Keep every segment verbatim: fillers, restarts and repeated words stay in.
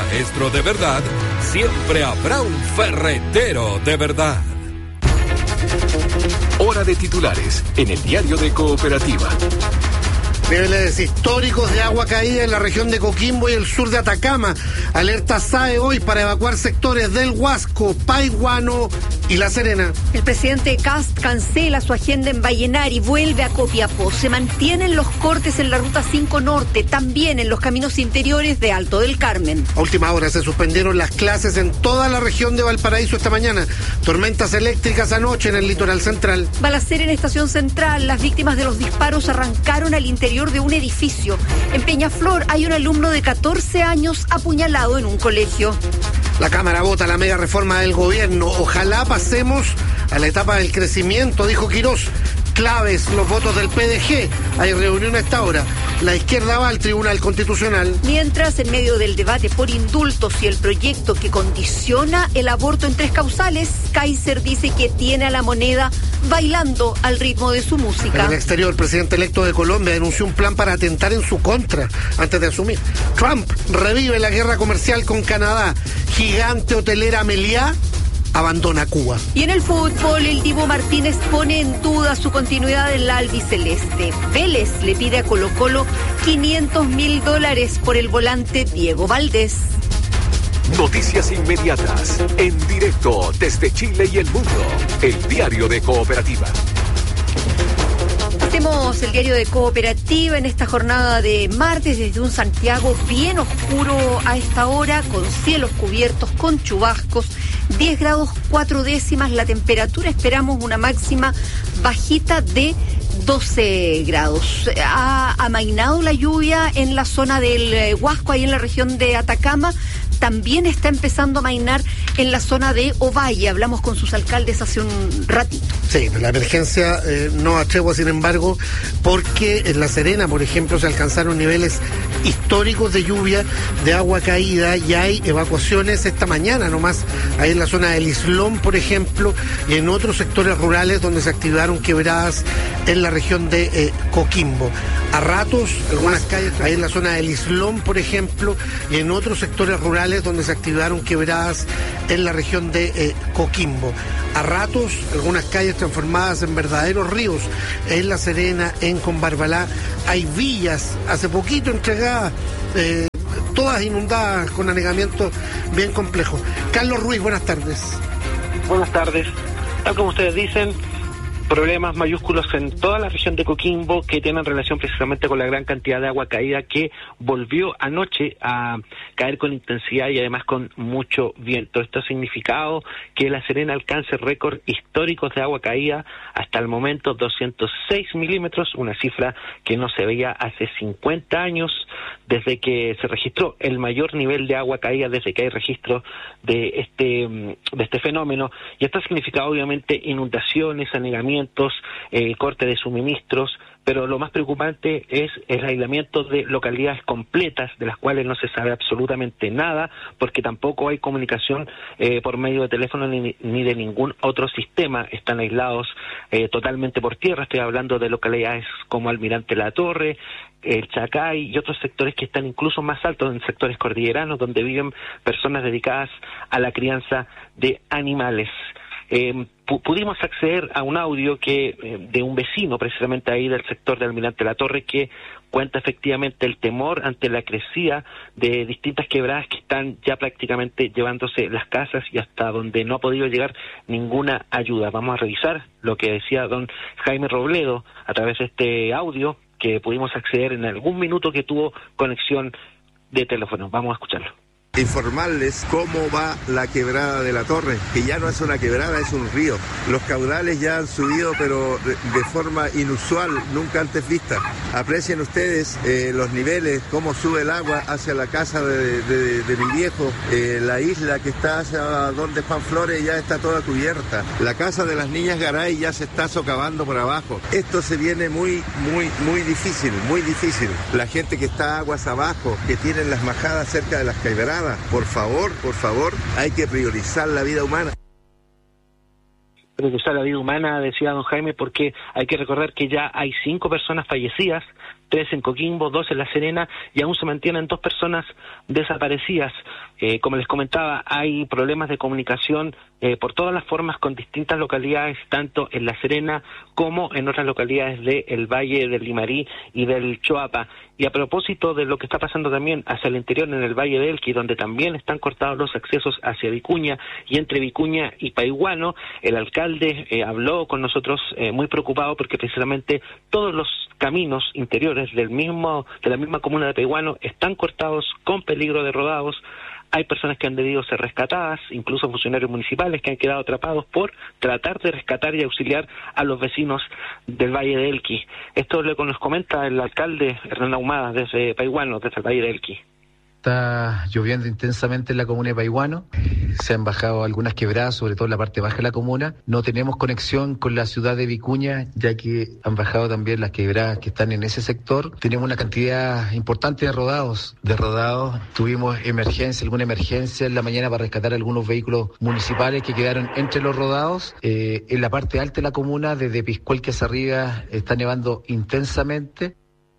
maestro de verdad, siempre habrá un ferretero de verdad. Hora de titulares en el diario de Cooperativa. Niveles históricos de agua caída en la región de Coquimbo y el sur de Atacama. Alerta S A E hoy para evacuar sectores del Huasco, Paiguano y La Serena. El presidente Kast cancela su agenda en Vallenar y vuelve a Copiapó. Se mantienen los cortes en la ruta cinco Norte, también en los caminos interiores de Alto del Carmen. A última hora se suspendieron las clases en toda la región de Valparaíso esta mañana. Tormentas eléctricas anoche en el litoral central. Balacera en Estación Central. Las víctimas de los disparos arrancaron al interior de un edificio. En Peñaflor hay un alumno de catorce años apuñalado en un colegio. La Cámara vota la mega reforma del gobierno. Ojalá pasemos a la etapa del crecimiento, dijo Quirós. Claves los votos del P D G. Hay reunión a esta hora. La izquierda va al Tribunal Constitucional. Mientras, en medio del debate por indultos y el proyecto que condiciona el aborto en tres causales, Kaiser dice que tiene a la moneda bailando al ritmo de su música. En el exterior, el presidente electo de Colombia denunció un plan para atentar en su contra antes de asumir. Trump revive la guerra comercial con Canadá. Gigante hotelera Meliá abandona Cuba. Y en el fútbol, el Dibu Martínez pone en duda su continuidad en la albiceleste. Vélez le pide a Colo-Colo quinientos mil dólares por el volante Diego Valdés. Noticias inmediatas, en directo desde Chile y el mundo. El diario de Cooperativa. Hacemos el diario de Cooperativa en esta jornada de martes desde un Santiago bien oscuro a esta hora, con cielos cubiertos, con chubascos, diez grados cuatro décimas la temperatura, esperamos una máxima bajita de doce grados. Ha amainado la lluvia en la zona del Huasco, ahí en la región de Atacama. También está empezando a amainar en la zona de Ovalle. Hablamos con sus alcaldes hace un ratito. Sí, la emergencia eh, no atregua, sin embargo, porque en La Serena, por ejemplo, se alcanzaron niveles históricos de lluvia, de agua caída, y hay evacuaciones esta mañana nomás, ahí en la zona del Islón, por ejemplo, y en otros sectores rurales donde se activaron quebradas en la región de eh, Coquimbo. A ratos, algunas calles, ahí en la zona del Islón, por ejemplo, y en otros sectores rurales donde se activaron quebradas en la región de eh, Coquimbo. A ratos, algunas calles transformadas en verdaderos ríos, en La Serena, en Combarbalá. Hay villas, hace poquito entregadas, eh, todas inundadas con anegamiento bien complejo. Carlos Ruiz, buenas tardes. Buenas tardes. Tal como ustedes dicen, problemas mayúsculos en toda la región de Coquimbo que tienen relación precisamente con la gran cantidad de agua caída que volvió anoche a caer con intensidad y además con mucho viento. Esto ha significado que La Serena alcance récord históricos de agua caída, hasta el momento doscientos seis milímetros, una cifra que no se veía hace cincuenta años, desde que se registró el mayor nivel de agua caída, desde que hay registro de este, de este fenómeno. Y esto ha significado obviamente inundaciones, anegamientos, Eh, corte de suministros, pero lo más preocupante es el aislamiento de localidades completas de las cuales no se sabe absolutamente nada, porque tampoco hay comunicación eh, por medio de teléfono ni, ni de ningún otro sistema. Están aislados eh, totalmente por tierra. Estoy hablando de localidades como Almirante La Torre, el Chacay y otros sectores que están incluso más altos, en sectores cordilleranos donde viven personas dedicadas a la crianza de animales. Eh, pu- pudimos acceder a un audio que eh, de un vecino precisamente ahí del sector de Almirante La Torre, que cuenta efectivamente el temor ante la crecida de distintas quebradas que están ya prácticamente llevándose las casas y hasta donde no ha podido llegar ninguna ayuda. Vamos a revisar lo que decía don Jaime Robledo a través de este audio que pudimos acceder en algún minuto que tuvo conexión de teléfono. Vamos a escucharlo. Informarles cómo va la quebrada de La Torre, que ya no es una quebrada, es un río. Los caudales ya han subido, pero de, de forma inusual, nunca antes vista. Aprecien ustedes eh, los niveles, cómo sube el agua hacia la casa de, de, de mi viejo. Eh, la isla que está hacia donde Juan Flores ya está toda cubierta. La casa de las niñas Garay ya se está socavando por abajo. Esto se viene muy, muy, muy difícil, muy difícil. La gente que está aguas abajo, que tienen las majadas cerca de las quebradas, por favor, por favor, hay que priorizar la vida humana. Priorizar la vida humana, decía don Jaime, porque hay que recordar que ya hay cinco personas fallecidas, tres en Coquimbo, dos en La Serena, y aún se mantienen dos personas desaparecidas. Eh, como les comentaba, hay problemas de comunicación eh, por todas las formas con distintas localidades, tanto en La Serena como en otras localidades del Valle del Limarí y del Choapa. Y a propósito de lo que está pasando también hacia el interior en el Valle del Elqui, donde también están cortados los accesos hacia Vicuña y entre Vicuña y Paihuano, el alcalde eh, habló con nosotros eh, muy preocupado porque precisamente todos los caminos interiores del mismo de la misma comuna de Paihuano están cortados con peligro de rodados. Hay personas que han debido ser rescatadas, incluso funcionarios municipales que han quedado atrapados por tratar de rescatar y auxiliar a los vecinos del Valle de Elqui. Esto lo que nos comenta el alcalde Hernán Ahumada desde Paihuano, desde el Valle de Elqui. Está lloviendo intensamente en la comuna de Paihuano, se han bajado algunas quebradas, sobre todo en la parte baja de la comuna. No tenemos conexión con la ciudad de Vicuña, ya que han bajado también las quebradas que están en ese sector. Tenemos una cantidad importante de rodados, de rodados. Tuvimos emergencia, alguna emergencia en la mañana para rescatar algunos vehículos municipales que quedaron entre los rodados. Eh, en la parte alta de la comuna, desde Piscuelque hacia arriba, está nevando intensamente.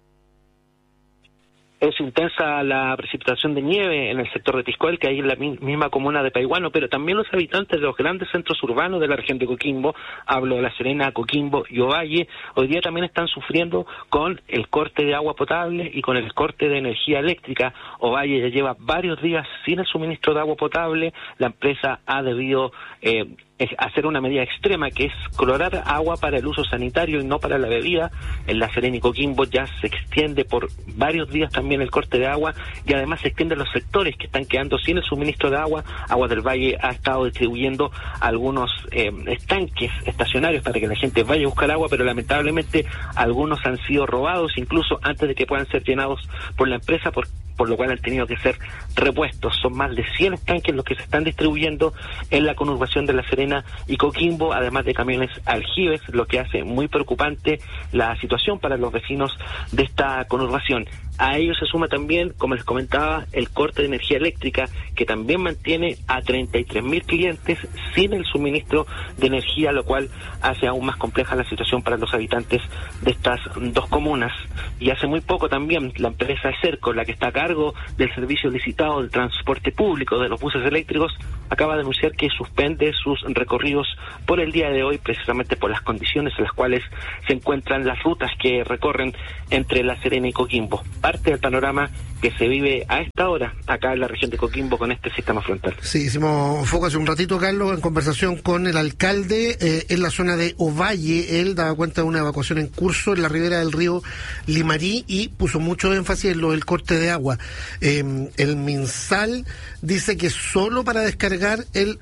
Es intensa la precipitación de nieve en el sector de Tiscoel, que hay en la misma comuna de Paihuano, pero también los habitantes de los grandes centros urbanos de la región de Coquimbo, hablo de La Serena, Coquimbo y Ovalle, hoy día también están sufriendo con el corte de agua potable y con el corte de energía eléctrica. Ovalle ya lleva varios días sin el suministro de agua potable, la empresa ha debido eh, hacer una medida extrema, que es clorar agua para el uso sanitario y no para la bebida. En La Serena y Coquimbo ya se extiende por varios días también el corte de agua y además se extiende a los sectores que están quedando sin el suministro de agua. Agua del Valle ha estado distribuyendo algunos eh, estanques estacionarios para que la gente vaya a buscar agua, pero lamentablemente algunos han sido robados incluso antes de que puedan ser llenados por la empresa, por, por lo cual han tenido que ser repuestos. Son más de cien estanques los que se están distribuyendo en la conurbación de La Serena y Coquimbo, además de camiones aljibes, lo que hace muy preocupante la situación para los vecinos de esta conurbación. A ello se suma también, como les comentaba, el corte de energía eléctrica, que también mantiene a treinta y tres mil clientes sin el suministro de energía, lo cual hace aún más compleja la situación para los habitantes de estas dos comunas. Y hace muy poco también la empresa Eserco, la que está a cargo del servicio licitado del transporte público de los buses eléctricos, acaba de anunciar que suspende sus recorridos por el día de hoy, precisamente por las condiciones en las cuales se encuentran las rutas que recorren entre La Serena y Coquimbo. Parte del panorama que se vive a esta hora acá en la región de Coquimbo con este sistema frontal. Sí, hicimos foco hace un ratito, Carlos, en conversación con el alcalde eh, en la zona de Ovalle. Él daba cuenta de una evacuación en curso en la ribera del río Limarí y puso mucho énfasis en lo del corte de agua. Eh, el MinSal dice que solo para descargar el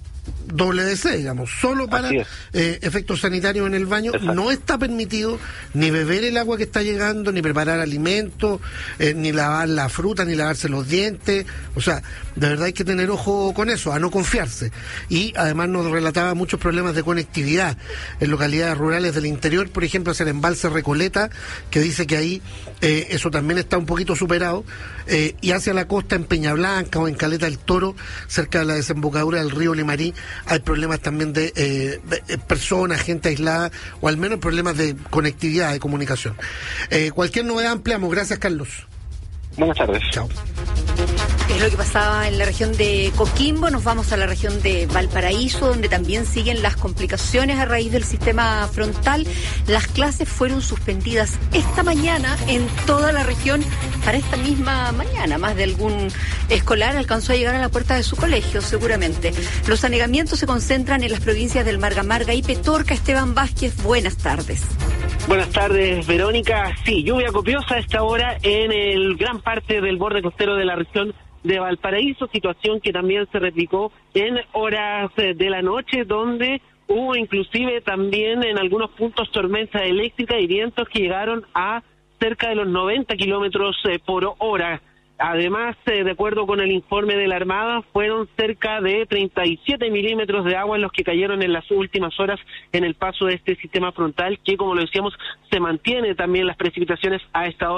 doble D C, digamos, solo para eh, efectos sanitarios en el baño. Exacto. No está permitido ni beber el agua que está llegando, ni preparar alimentos, eh, ni lavar la fruta, ni lavarse los dientes. O sea, de verdad hay que tener ojo con eso, a no confiarse. Y además nos relataba muchos problemas de conectividad en localidades rurales del interior, por ejemplo, hacia el embalse Recoleta, que dice que ahí eh, eso también está un poquito superado, eh, y hacia la costa en Peña Blanca o en Caleta del Toro, cerca de la desembocadura del río Limarí, hay problemas también de, eh, de personas, gente aislada, o al menos problemas de conectividad, de comunicación. Eh, cualquier novedad ampliamos. Gracias, Carlos. Buenas tardes. Chao. Es lo que pasaba en la región de Coquimbo. Nos vamos a la región de Valparaíso, donde también siguen las complicaciones a raíz del sistema frontal. Las clases fueron suspendidas esta mañana en toda la región para esta misma mañana. Más de algún escolar alcanzó a llegar a la puerta de su colegio, seguramente. Los anegamientos se concentran en las provincias del Marga Marga y Petorca. Esteban Vázquez, buenas tardes. Buenas tardes, Verónica. Sí, lluvia copiosa a esta hora en el gran parte del borde costero de la región de Valparaíso, situación que también se replicó en horas de la noche, donde hubo inclusive también en algunos puntos tormenta eléctrica y vientos que llegaron a cerca de los noventa kilómetros por hora. Además, eh, de acuerdo con el informe de la Armada, fueron cerca de treinta y siete milímetros de agua en los que cayeron en las últimas horas en el paso de este sistema frontal, que, como lo decíamos, se mantiene también las precipitaciones a esta hora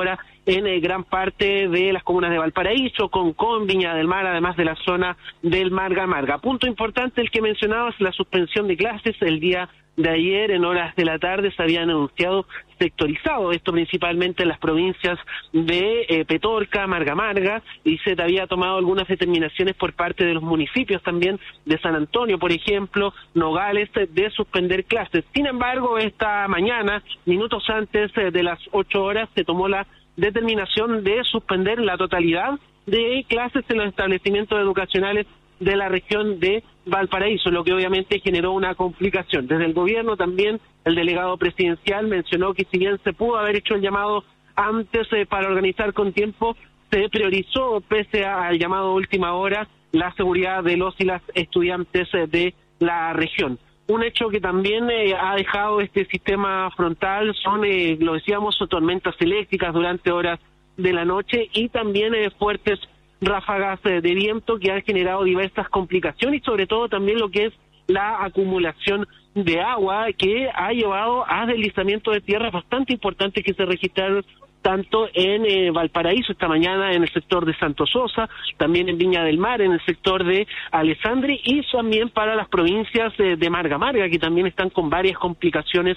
en eh, gran parte de las comunas de Valparaíso, Concón, Viña del Mar, además de la zona del Marga Marga. Punto importante el que mencionabas, la suspensión de clases el día de ayer en horas de la tarde se habían anunciado sectorizado, esto principalmente en las provincias de eh, Petorca, Marga Marga, y se había tomado algunas determinaciones por parte de los municipios también de San Antonio, por ejemplo, Nogales, de suspender clases. Sin embargo, esta mañana, minutos antes eh, de las ocho horas, se tomó la determinación de suspender la totalidad de clases en los establecimientos educacionales de la región de Valparaíso, lo que obviamente generó una complicación. Desde el gobierno también el delegado presidencial mencionó que si bien se pudo haber hecho el llamado antes eh, para organizar con tiempo, se priorizó, pese al llamado a última hora, la seguridad de los y las estudiantes eh, de la región. Un hecho que también eh, ha dejado este sistema frontal son, eh, lo decíamos, tormentas eléctricas durante horas de la noche y también eh, fuertes ráfagas de viento que han generado diversas complicaciones y sobre todo también lo que es la acumulación de agua que ha llevado a deslizamientos de tierras bastante importantes que se registraron tanto en eh, Valparaíso esta mañana en el sector de Santo Sosa, también en Viña del Mar, en el sector de Alessandri y también para las provincias eh, de Marga Marga que también están con varias complicaciones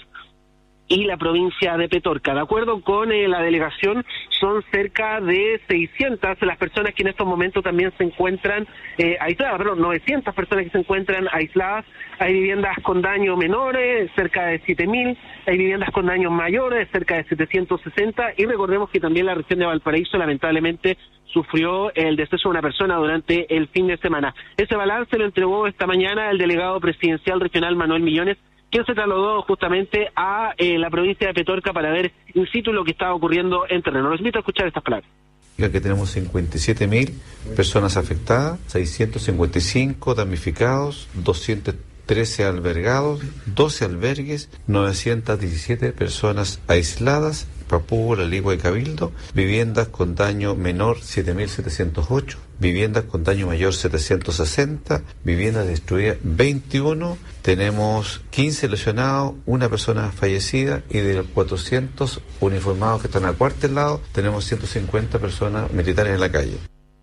y la provincia de Petorca. De acuerdo con eh, la delegación, son cerca de seiscientas las personas que en estos momentos también se encuentran eh, aisladas, perdón, novecientas personas que se encuentran aisladas. Hay viviendas con daño menores, cerca de siete mil, hay viviendas con daños mayores, cerca de setecientos sesenta, y recordemos que también la región de Valparaíso lamentablemente sufrió el deceso de una persona durante el fin de semana. Ese balance lo entregó esta mañana el delegado presidencial regional Manuel Millones, quien se trasladó justamente a eh, la provincia de Petorca para ver in situ lo que estaba ocurriendo en terreno. Los invito a escuchar estas palabras. Que tenemos cincuenta y siete mil personas afectadas, seiscientos cincuenta y cinco damnificados, doscientos trece albergados, doce albergues, novecientas diecisiete personas aisladas, Papúa, La Ligua y Cabildo, viviendas con daño menor siete mil setecientos ocho, viviendas con daño mayor setecientos sesenta, viviendas destruidas veintiuno, tenemos quince lesionados, una persona fallecida y de los cuatrocientos uniformados que están acuartelados, tenemos ciento cincuenta personas militares en la calle.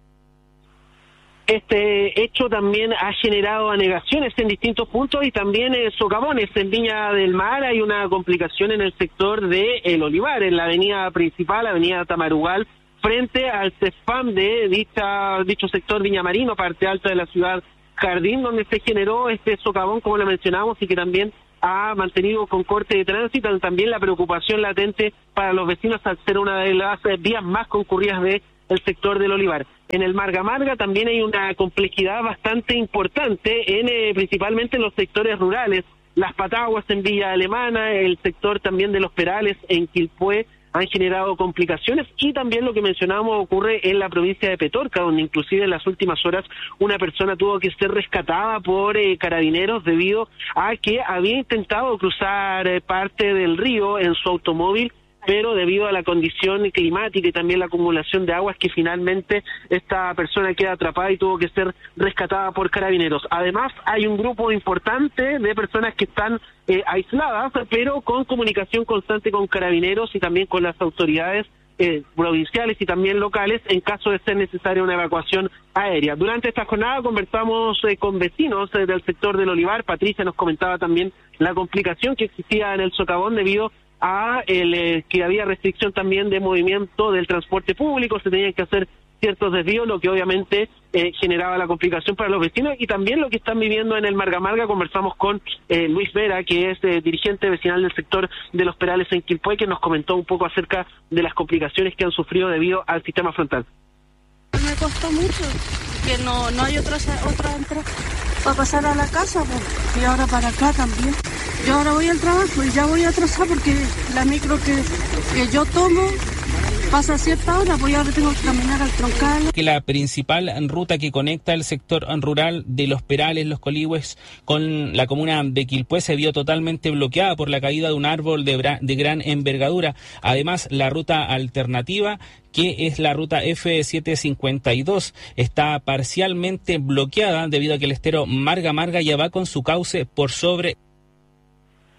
Este hecho también ha generado anegaciones en distintos puntos y también eh, socavones. En Viña del Mar hay una complicación en el sector de El Olivar, en la avenida principal, avenida Tamarugal, frente al CESFAM de dicha, dicho sector Viña Marino, parte alta de la ciudad Jardín, donde se generó este socavón, como lo mencionamos, y que también ha mantenido con corte de tránsito, también la preocupación latente para los vecinos al ser una de las vías más concurridas de el sector del Olivar. En el Marga Marga también hay una complejidad bastante importante, en eh, principalmente en los sectores rurales. Las Pataguas en Villa Alemana, el sector también de Los Perales en Quilpué, han generado complicaciones y también lo que mencionábamos ocurre en la provincia de Petorca, donde inclusive en las últimas horas una persona tuvo que ser rescatada por eh, carabineros debido a que había intentado cruzar eh, parte del río en su automóvil, pero debido a la condición climática y también la acumulación de aguas que finalmente esta persona queda atrapada y tuvo que ser rescatada por carabineros. Además, hay un grupo importante de personas que están eh, aisladas, pero con comunicación constante con carabineros y también con las autoridades eh, provinciales y también locales en caso de ser necesaria una evacuación aérea. Durante esta jornada conversamos eh, con vecinos eh, del sector del Olivar. Patricia nos comentaba también la complicación que existía en el socavón debido a el, eh, que había restricción también de movimiento del transporte público, se tenían que hacer ciertos desvíos, lo que obviamente eh, generaba la complicación para los vecinos y también lo que están viviendo en el Marga Marga. Conversamos con eh, Luis Vera, que es eh, dirigente vecinal del sector de Los Perales en Quilpué, que nos comentó un poco acerca de las complicaciones que han sufrido debido al sistema frontal. Me costó mucho, que no, no hay otra, otra entrada para pasar a la casa, pues, y ahora para acá también. Yo ahora voy al trabajo y ya voy a atrasar porque la micro que, que yo tomo pasa a cierta hora, pues ahora tengo que caminar al troncal. Que la principal ruta que conecta el sector rural de Los Perales, Los Coligües, con la comuna de Quilpué se vio totalmente bloqueada por la caída de un árbol de, bra- de gran envergadura. Además, la ruta alternativa, que es la ruta F setecientos cincuenta y dos, está parcialmente bloqueada debido a que el estero Marga Marga ya va con su cauce por sobre.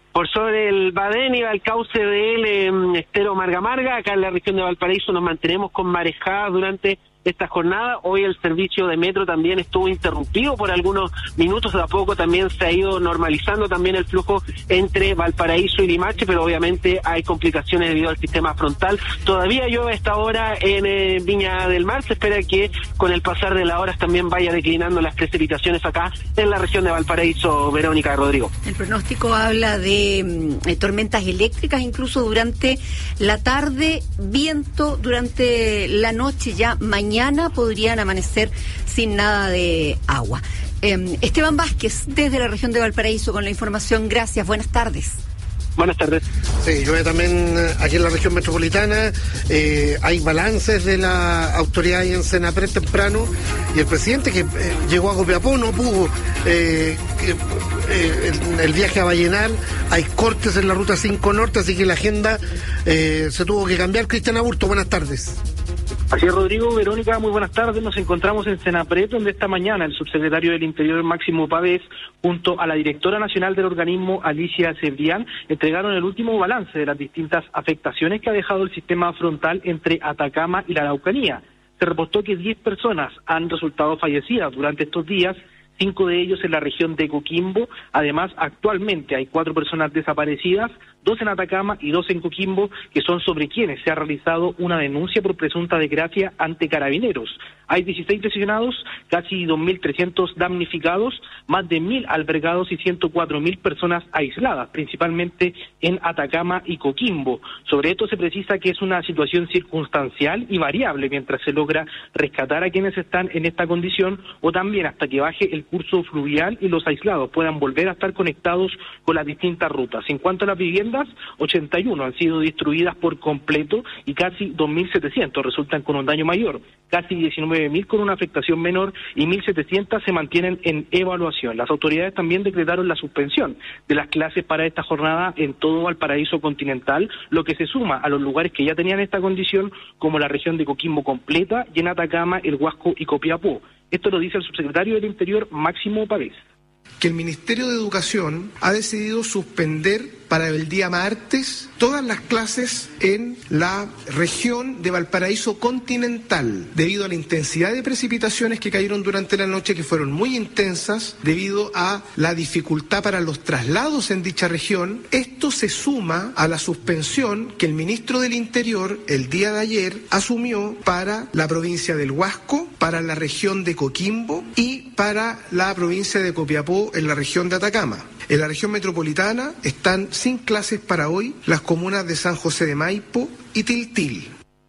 Por sobre el Badén y el cauce del eh, estero Marga Marga, acá en la región de Valparaíso nos mantenemos con marejadas durante esta jornada. Hoy el servicio de metro también estuvo interrumpido por algunos minutos, de a poco también se ha ido normalizando también el flujo entre Valparaíso y Limache, pero obviamente hay complicaciones debido al sistema frontal. Todavía llueve a esta hora en eh, Viña del Mar, se espera que con el pasar de las horas también vaya declinando las precipitaciones acá en la región de Valparaíso. Verónica, Rodrigo. El pronóstico habla de eh, tormentas eléctricas incluso durante la tarde, viento durante la noche, ya mañana Mañana podrían amanecer sin nada de agua. Eh, Esteban Vázquez, desde la región de Valparaíso, con la información. Gracias, buenas tardes. Buenas tardes. Sí, llueve también aquí en la región metropolitana. Eh, hay balances de la autoridad ahí en Senapred temprano, y el presidente que eh, llegó a Copiapó no pudo. Eh, que, eh, el, el viaje a Vallenar, hay cortes en la ruta cinco Norte, así que la agenda eh, se tuvo que cambiar. Cristian Aburto, buenas tardes. Así es, Rodrigo. Verónica, muy buenas tardes. Nos encontramos en Senapred, donde esta mañana el subsecretario del Interior, Máximo Pavés, junto a la directora nacional del organismo, Alicia Cebrián, entregaron el último balance de las distintas afectaciones que ha dejado el sistema frontal entre Atacama y la Araucanía. Se reportó que diez personas han resultado fallecidas durante estos días, cinco de ellos en la región de Coquimbo. Además, actualmente hay cuatro personas desaparecidas, dos en Atacama y dos en Coquimbo, que son sobre quienes se ha realizado una denuncia por presunta desgracia ante Carabineros. Hay dieciséis lesionados, casi dos mil trescientos damnificados, más de mil albergados y ciento cuatro mil personas aisladas, principalmente en Atacama y Coquimbo. Sobre esto se precisa que es una situación circunstancial y variable mientras se logra rescatar a quienes están en esta condición, o también hasta que baje el curso fluvial y los aislados puedan volver a estar conectados con las distintas rutas. En cuanto a las viviendas, ochenta y uno han sido destruidas por completo y casi dos mil setecientos resultan con un daño mayor, casi diecinueve mil con una afectación menor y mil setecientos se mantienen en evaluación. Las autoridades también decretaron la suspensión de las clases para esta jornada en todo Valparaíso continental, lo que se suma a los lugares que ya tenían esta condición, como la región de Coquimbo completa, y en Atacama, El Huasco y Copiapó. Esto lo dice el subsecretario del Interior, Máximo Pavés. Que el Ministerio de Educación ha decidido suspender para el día martes todas las clases en la región de Valparaíso continental, debido a la intensidad de precipitaciones que cayeron durante la noche, que fueron muy intensas, debido a la dificultad para los traslados en dicha región. Esto se suma a la suspensión que el ministro del Interior el día de ayer asumió para la provincia del Huasco, para la región de Coquimbo y para la provincia de Copiapó en la región de Atacama. En la región metropolitana están sin clases para hoy las comunas de San José de Maipo y Tiltil.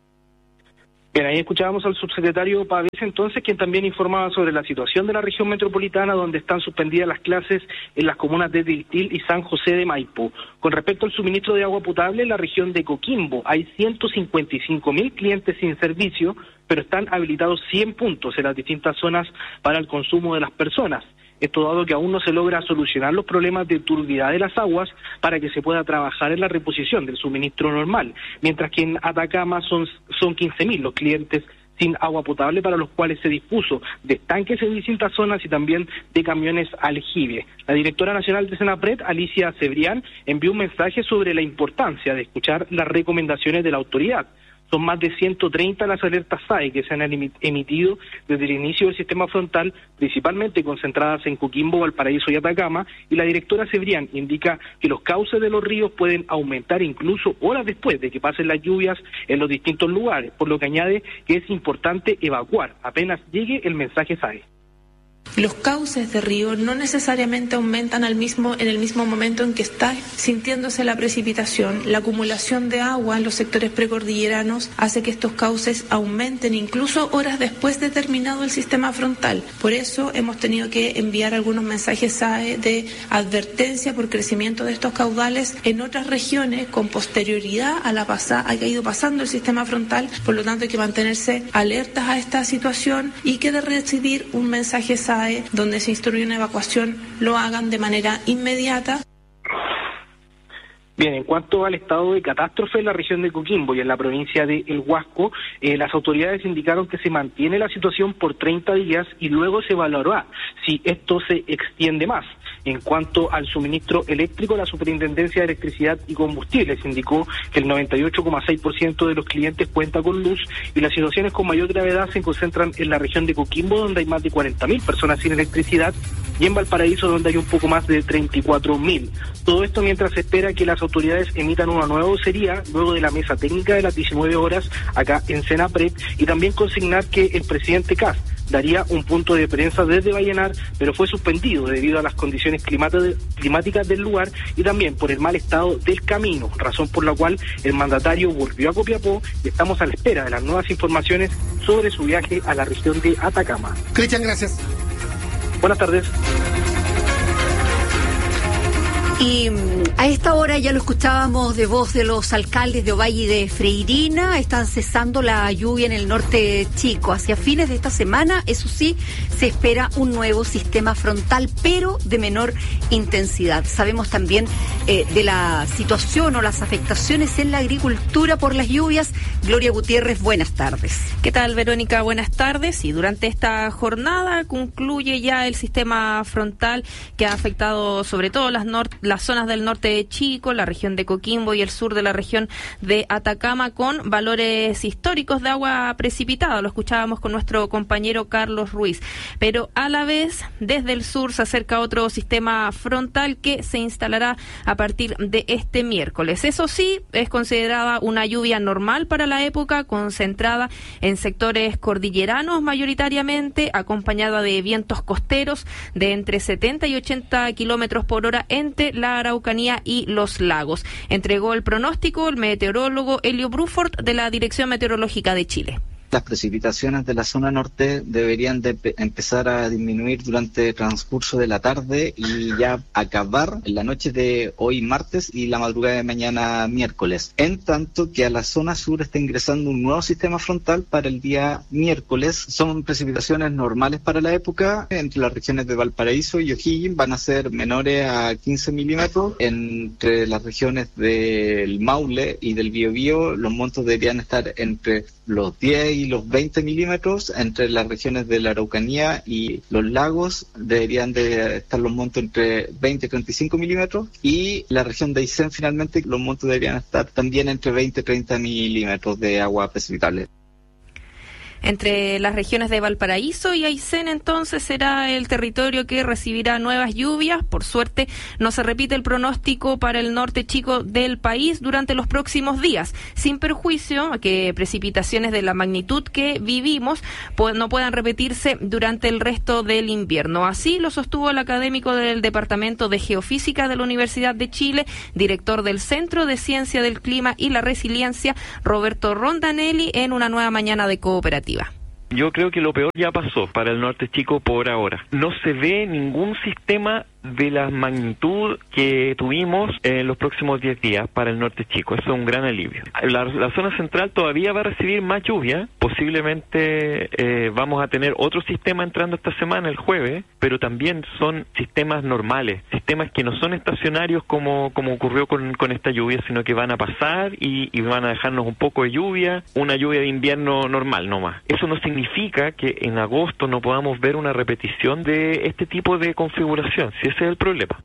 Bien, ahí escuchábamos al subsecretario Pavés entonces, quien también informaba sobre la situación de la región metropolitana, donde están suspendidas las clases en las comunas de Tiltil y San José de Maipo. Con respecto al suministro de agua potable, en la región de Coquimbo hay ciento cincuenta y cinco mil clientes sin servicio, pero están habilitados cien puntos en las distintas zonas para el consumo de las personas. Esto dado que aún no se logra solucionar los problemas de turbidez de las aguas para que se pueda trabajar en la reposición del suministro normal, mientras que en Atacama son, son quince mil los clientes sin agua potable, para los cuales se dispuso de estanques en distintas zonas y también de camiones aljibe. La directora nacional de Senapred, Alicia Cebrián, envió un mensaje sobre la importancia de escuchar las recomendaciones de la autoridad. Son más de ciento treinta las alertas S A E que se han emitido desde el inicio del sistema frontal, principalmente concentradas en Coquimbo, Valparaíso y Atacama, y la directora Cebrián indica que los cauces de los ríos pueden aumentar incluso horas después de que pasen las lluvias en los distintos lugares, por lo que añade que es importante evacuar apenas llegue el mensaje S A E. Los cauces de río no necesariamente aumentan al mismo, en el mismo momento en que está sintiéndose la precipitación. La acumulación de agua en los sectores precordilleranos hace que estos cauces aumenten incluso horas después de terminado el sistema frontal. Por eso hemos tenido que enviar algunos mensajes S A E de advertencia por crecimiento de estos caudales en otras regiones con posterioridad a la pasada, ha ido pasando el sistema frontal. Por lo tanto, hay que mantenerse alertas a esta situación y que de recibir un mensaje S A E donde se instruye una evacuación, lo hagan de manera inmediata. Bien, en cuanto al estado de catástrofe en la región de Coquimbo y en la provincia de El Huasco, eh, las autoridades indicaron que se mantiene la situación por treinta días y luego se evaluará si esto se extiende más. En cuanto al suministro eléctrico, la Superintendencia de Electricidad y Combustibles indicó que el noventa y ocho coma seis por ciento de los clientes cuenta con luz, y las situaciones con mayor gravedad se concentran en la región de Coquimbo, donde hay más de cuarenta mil personas sin electricidad, y en Valparaíso, donde hay un poco más de treinta y cuatro mil. Todo esto mientras se espera que las autoridades emitan una nueva vocería luego de la mesa técnica de las diecinueve horas acá en Senapred, y también consignar que el presidente Kast daría un punto de prensa desde Vallenar, pero fue suspendido debido a las condiciones climáticas del lugar y también por el mal estado del camino, razón por la cual el mandatario volvió a Copiapó, y estamos a la espera de las nuevas informaciones sobre su viaje a la región de Atacama. Cristian, gracias. Buenas tardes. Y a esta hora ya lo escuchábamos de voz de los alcaldes de Ovalle y de Freirina. Están cesando la lluvia en el norte chico. Hacia fines de esta semana, eso sí, se espera un nuevo sistema frontal, pero de menor intensidad. Sabemos también eh, de la situación o las afectaciones en la agricultura por las lluvias. Gloria Gutiérrez, buenas tardes. ¿Qué tal, Verónica? Buenas tardes. Y durante esta jornada concluye ya el sistema frontal que ha afectado sobre todo las norte las zonas del norte de Chico, la región de Coquimbo y el sur de la región de Atacama, con valores históricos de agua precipitada. Lo escuchábamos con nuestro compañero Carlos Ruiz. Pero a la vez, desde el sur se acerca otro sistema frontal que se instalará a partir de este miércoles. Eso sí, es considerada una lluvia normal para la época, concentrada en sectores cordilleranos mayoritariamente, acompañada de vientos costeros de entre setenta y ochenta kilómetros por hora entre la Araucanía y los lagos. Entregó el pronóstico el meteorólogo Elio Bruford de la Dirección Meteorológica de Chile. Las precipitaciones de la zona norte deberían de empezar a disminuir durante el transcurso de la tarde y ya acabar en la noche de hoy martes y la madrugada de mañana miércoles. En tanto que a la zona sur está ingresando un nuevo sistema frontal para el día miércoles. Son precipitaciones normales para la época. Entre las regiones de Valparaíso y O'Higgins van a ser menores a quince milímetros. Entre las regiones del Maule y del Biobío los montos deberían estar entre los diez y los veinte milímetros. Entre las regiones de la Araucanía y los lagos deberían de estar los montos entre veinte y treinta y cinco milímetros, y la región de Aysén finalmente los montos deberían estar también entre veinte y treinta milímetros de agua precipitable. Entre las regiones de Valparaíso y Aysén, entonces, será el territorio que recibirá nuevas lluvias. Por suerte, no se repite el pronóstico para el norte chico del país durante los próximos días, sin perjuicio a que precipitaciones de la magnitud que vivimos pues, no puedan repetirse durante el resto del invierno. Así lo sostuvo el académico del Departamento de Geofísica de la Universidad de Chile, director del Centro de Ciencia del Clima y la Resiliencia, Roberto Rondanelli, en una nueva mañana de Cooperativa. Yo creo que lo peor ya pasó para el norte chico por ahora. No se ve ningún sistema de la magnitud que tuvimos en los próximos diez días para el norte chico. Eso es un gran alivio. La, la zona central todavía va a recibir más lluvia. Posiblemente eh, vamos a tener otro sistema entrando esta semana, el jueves, pero también son sistemas normales, sistemas que no son estacionarios como, como ocurrió con, con esta lluvia, sino que van a pasar y, y van a dejarnos un poco de lluvia, una lluvia de invierno normal nomás. Eso no significa que en agosto no podamos ver una repetición de este tipo de configuración. Si ese es el problema.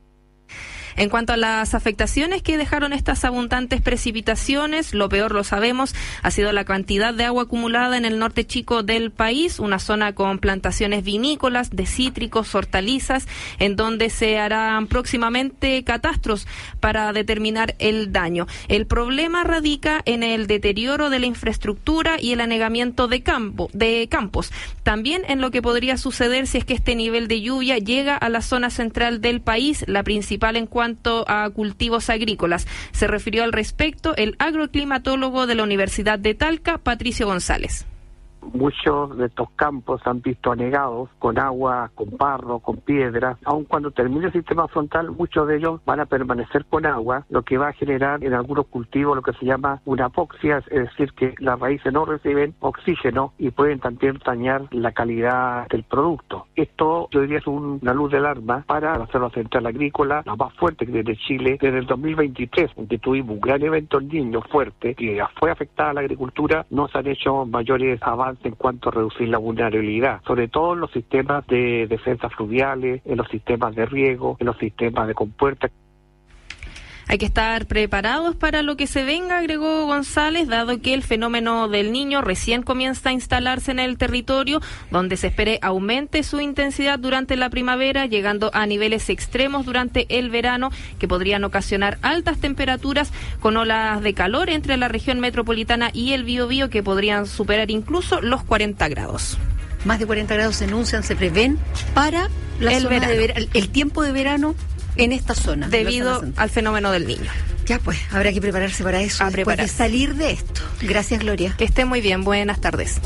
En cuanto a las afectaciones que dejaron estas abundantes precipitaciones, lo peor, lo sabemos, ha sido la cantidad de agua acumulada en el norte chico del país, una zona con plantaciones vinícolas, de cítricos, hortalizas, en donde se harán próximamente catastros para determinar el daño. El problema radica en el deterioro de la infraestructura y el anegamiento de campo, de campos. También en lo que podría suceder si es que este nivel de lluvia llega a la zona central del país, la principal en cuanto a cultivos agrícolas. Se refirió al respecto el agroclimatólogo de la Universidad de Talca, Patricio González. Muchos de estos campos se han visto anegados con agua, con barro, con piedra. Aun cuando termine el sistema frontal, muchos de ellos van a permanecer con agua, lo que va a generar en algunos cultivos lo que se llama una apoxia, es decir, que las raíces no reciben oxígeno y pueden también dañar la calidad del producto. Esto, yo diría, es un, una luz de alarma para la zona central agrícola, la más fuerte que tiene Chile desde el dos mil veintitrés, en que tuvimos un gran evento El Niño fuerte, que fue afectada a la agricultura. No se han hecho mayores avances importante en cuanto a reducir la vulnerabilidad, sobre todo en los sistemas de defensas fluviales, en los sistemas de riego, en los sistemas de compuertas. Hay que estar preparados para lo que se venga, agregó González, dado que el fenómeno del Niño recién comienza a instalarse en el territorio, donde se espere aumente su intensidad durante la primavera, llegando a niveles extremos durante el verano, que podrían ocasionar altas temperaturas con olas de calor entre la región metropolitana y el Biobío, que podrían superar incluso los cuarenta grados. Más de cuarenta grados se anuncian, se prevén para la el, zona verano. de ver- el, el tiempo de verano en esta zona. Debido zona al fenómeno del Niño. Ya pues, habrá que prepararse para eso, A después prepararse. de salir de esto. Gracias, Gloria. Que esté muy bien, buenas tardes.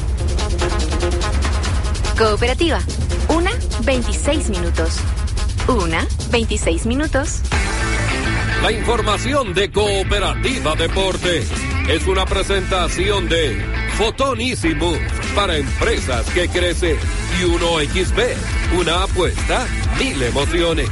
Cooperativa. Una, veintiséis minutos. Una, veintiséis minutos. La información de Cooperativa Deporte es una presentación de Fotón Easy Move para empresas que crecen y uno equis be, una apuesta, mil emociones.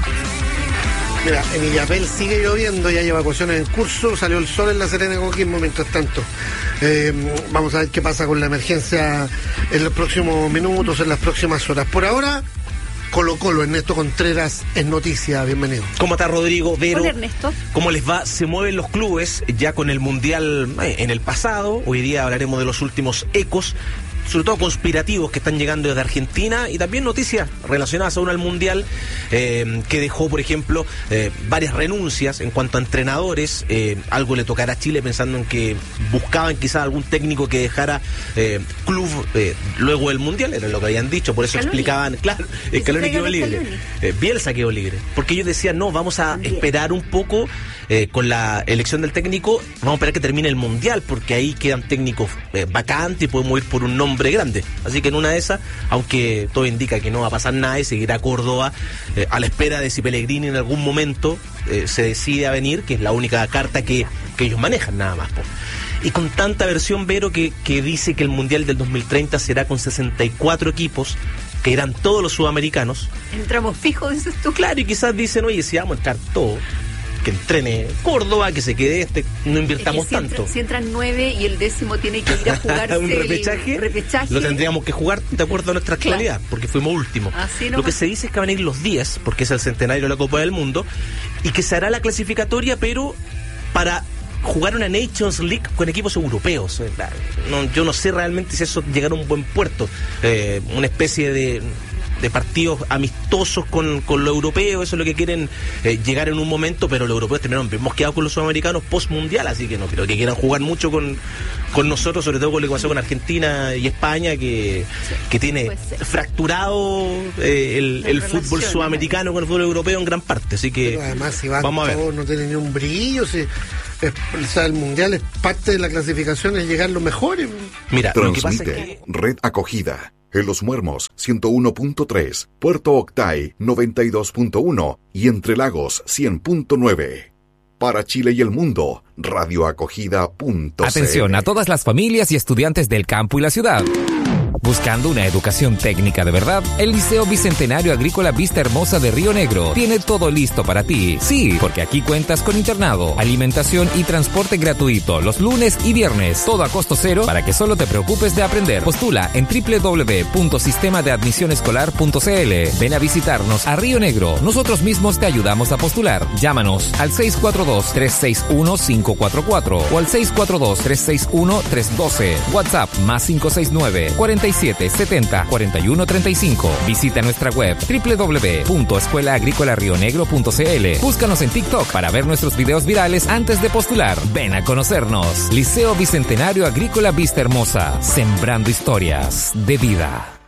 Mira, en Illapel sigue lloviendo y hay evacuaciones en curso. Salió el sol en la Serena de Coquimbo mientras tanto. Eh, vamos a ver qué pasa con la emergencia en los próximos minutos, en las próximas horas. Por ahora, Colo Colo, Ernesto Contreras es noticia. Bienvenido. ¿Cómo está Rodrigo, Vero? Hola, Ernesto. ¿Cómo les va? Se mueven los clubes ya con el Mundial eh, en el pasado. Hoy día hablaremos de los últimos ecos, sobre todo conspirativos, que están llegando desde Argentina, y también noticias relacionadas aún al Mundial, eh, que dejó, por ejemplo, eh, varias renuncias en cuanto a entrenadores. Eh, algo le tocará a Chile, pensando en que buscaban quizás algún técnico que dejara eh, club eh, luego del Mundial, era lo que habían dicho, por eso Scaloni. explicaban, claro, Scaloni quedó libre, Scaloni. eh, Bielsa quedó libre, porque ellos decían, no, vamos a esperar un poco eh, con la elección del técnico, vamos a esperar que termine el Mundial, porque ahí quedan técnicos eh, vacantes y podemos ir por un nombre grande. Así que en una de esas, aunque todo indica que no va a pasar nada y seguirá Córdoba eh, a la espera de si Pellegrini en algún momento eh, se decide a venir, que es la única carta que, que ellos manejan, nada más. Po. Y con tanta versión, Vero, que, que dice que el Mundial del dos mil treinta será con sesenta y cuatro equipos, que eran todos los sudamericanos. Entramos fijos, dices tú. Claro, y quizás dicen, oye, si vamos a entrar todo, que entrene Córdoba, que se quede este, no invirtamos Es que si tanto. entra- si entran nueve y el décimo tiene que ir a jugarse un repechaje, el repechaje. lo tendríamos que jugar de acuerdo a nuestra Claro. actualidad, porque fuimos últimos. Así Lo nomás. que se dice es que van a ir los diez, porque es el centenario de la Copa del Mundo, y que se hará la clasificatoria, pero para jugar una Nations League con equipos europeos. Eh, No, yo no sé realmente si eso llegará a un buen puerto. Eh, una especie de... de partidos amistosos con, con lo europeo, eso es lo que quieren eh, llegar en un momento, pero los europeos terminaron hemos quedado con los sudamericanos post-mundial, así que no creo que quieran jugar mucho con, con nosotros, sobre todo con lo que pasó con Argentina y España, que, que tiene fracturado eh, el, el fútbol relaciones. sudamericano con el fútbol europeo en gran parte, así que Pero además, si van vamos a ver. todos, no tiene ni un brillo. Si, es- o sea, el mundial es parte de la clasificación, es llegar los mejores. Mira, lo que pasa es Transmite Red Acogida. En Los Muermos, ciento uno punto tres, Puerto Octay, noventa y dos punto uno y Entre Lagos, cien punto nueve. Para Chile y el mundo, radioacogida punto c l. Atención a todas las familias y estudiantes del campo y la ciudad. Buscando una educación técnica de verdad, el Liceo Bicentenario Agrícola Vista Hermosa de Río Negro tiene todo listo para ti. Sí, porque aquí cuentas con internado, alimentación y transporte gratuito los lunes y viernes. Todo a costo cero para que solo te preocupes de aprender. Postula en doble u doble u doble u punto sistema de admisión escolar punto c l. Ven a visitarnos a Río Negro. Nosotros mismos te ayudamos a postular. Llámanos al seis cuatro dos, tres seis uno, cinco cuatro cuatro o al seis cuatro dos, tres seis uno, tres uno dos. WhatsApp más cinco seis nueve, cuarenta y siete, setenta, cuarenta y uno, treinta y cinco. Visita nuestra web doble u doble u doble u punto escuela agrícola río negro punto c l. Búscanos en TikTok para ver nuestros videos virales antes de postular. Ven a conocernos. Liceo Bicentenario Agrícola Vista Hermosa. Sembrando historias de vida.